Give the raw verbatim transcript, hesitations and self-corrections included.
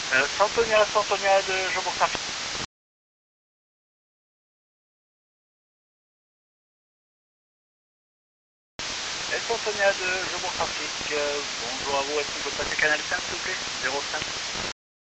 Euh, Santonia, Santonia de Jobourg Trafic. Et Santonia de Jobourg Trafic. Euh, bonjour à vous, est-ce qu'on peut passer Canal cinq s'il vous plaît? zéro cinq.